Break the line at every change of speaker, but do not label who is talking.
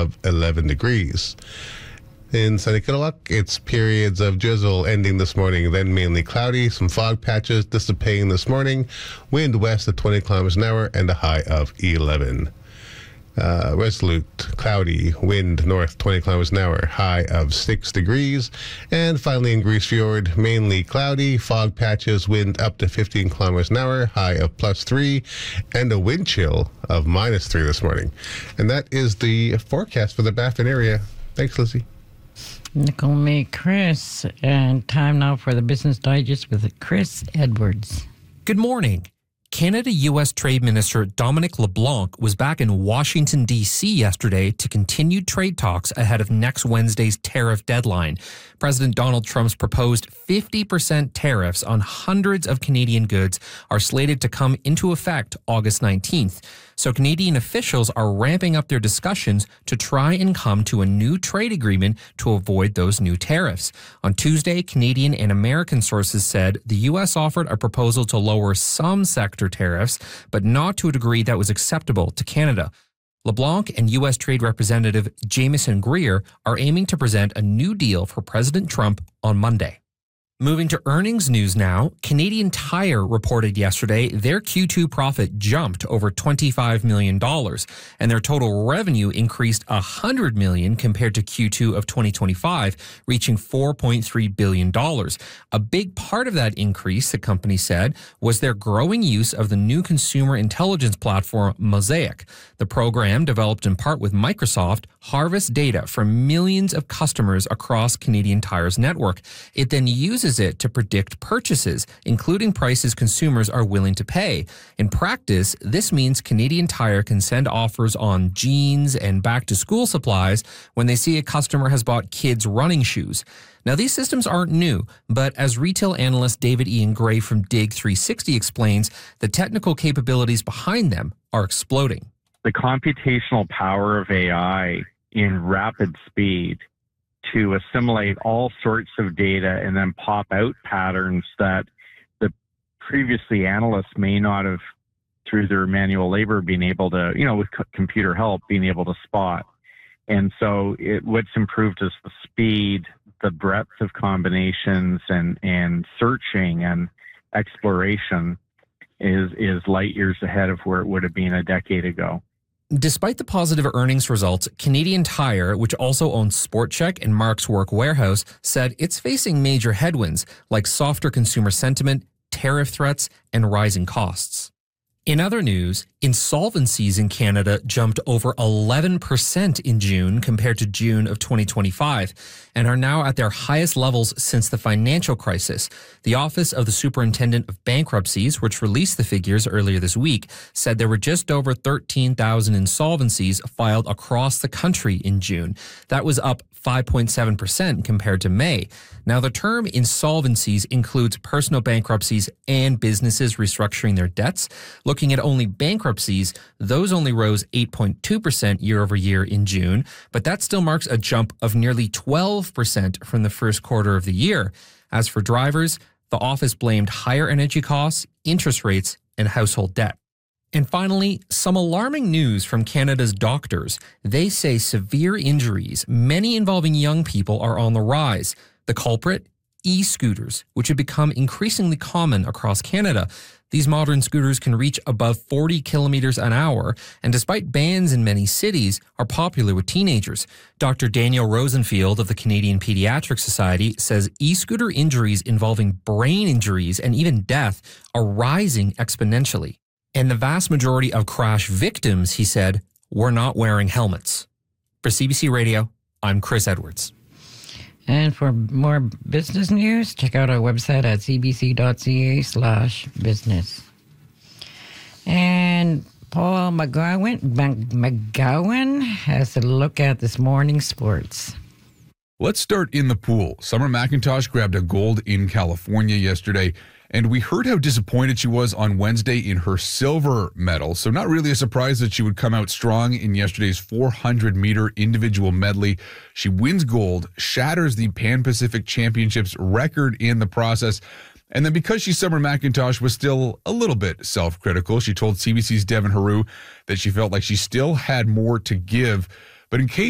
of 11 degrees. In Sunny Kittilak, it's periods of drizzle ending this morning, then mainly cloudy, some fog patches dissipating this morning, wind west at 20 kilometers an hour, and a high of 11. Resolute, cloudy, wind north 20 kilometers an hour, high of 6 degrees. And finally in Grise Fiord, mainly cloudy, fog patches, wind up to 15 kilometers an hour, high of +3, and a wind chill of -3 this morning. And that is the forecast for the Baffin area. Thanks, Lizzie.
Nicole May, Chris, and time now for the Business Digest with Chris Edwards.
Good morning. Canada-U.S. Trade Minister Dominic LeBlanc was back in Washington, D.C. yesterday to continue trade talks ahead of next Wednesday's tariff deadline. President Donald Trump's proposed 50% tariffs on hundreds of Canadian goods are slated to come into effect August 19th. So Canadian officials are ramping up their discussions to try and come to a new trade agreement to avoid those new tariffs. On Tuesday, Canadian and American sources said the U.S. offered a proposal to lower some sector tariffs, but not to a degree that was acceptable to Canada. LeBlanc and U.S. Trade Representative Jamieson Greer are aiming to present a new deal for President Trump on Monday. Moving to earnings news now, Canadian Tire reported yesterday their Q2 profit jumped over $25 million, and their total revenue increased $100 million compared to Q2 of 2025, reaching $4.3 billion. A big part of that increase, the company said, was their growing use of the new consumer intelligence platform Mosaic. The program, developed in part with Microsoft, harvests data from millions of customers across Canadian Tire's network. It then uses it to predict purchases, including prices consumers are willing to pay. In practice, this means Canadian Tire can send offers on jeans and back-to-school supplies when they see a customer has bought kids' running shoes. Now, these systems aren't new, but as retail analyst David Ian Gray from Dig 360 explains, the technical capabilities behind them are exploding.
The computational power of AI in rapid speed to assimilate all sorts of data and then pop out patterns that the previously analysts may not have, through their manual labor, been able to, with computer help, being able to spot. And so what's improved is the speed, the breadth of combinations, and searching and exploration is light years ahead of where it would have been a decade ago.
Despite the positive earnings results, Canadian Tire, which also owns Sport Chek and Mark's Work Wearhouse, said it's facing major headwinds like softer consumer sentiment, tariff threats, and rising costs. In other news, insolvencies in Canada jumped over 11% in June compared to June of 2025 and are now at their highest levels since the financial crisis. The Office of the Superintendent of Bankruptcies, which released the figures earlier this week, said there were just over 13,000 insolvencies filed across the country in June. That was up 5.7% compared to May. Now, the term insolvencies includes personal bankruptcies and businesses restructuring their debts. Looking at only bankruptcies, those only rose 8.2% year over year in June, but that still marks a jump of nearly 12% from the first quarter of the year. As for drivers, the office blamed higher energy costs, interest rates, and household debt. And finally, some alarming news from Canada's doctors. They say severe injuries, many involving young people, are on the rise. The culprit? E-scooters, which have become increasingly common across Canada. These modern scooters can reach above 40 kilometers an hour, and despite bans in many cities, are popular with teenagers. Dr. Daniel Rosenfield of the Canadian Pediatric Society says e-scooter injuries involving brain injuries and even death are rising exponentially. And the vast majority of crash victims, he said, were not wearing helmets. For CBC Radio, I'm Chris Edwards.
And for more business news, check out our website at cbc.ca/business. And Paul McGowan has a look at this morning's sports.
Let's start in the pool. Summer McIntosh grabbed a gold in California yesterday, and we heard how disappointed she was on Wednesday in her silver medal. So not really a surprise that she would come out strong in yesterday's 400-meter individual medley. She wins gold, shatters the Pan-Pacific Championships record in the process. And then because she's Summer McIntosh was still a little bit self-critical, she told CBC's Devin Haru that she felt like she still had more to give. But in case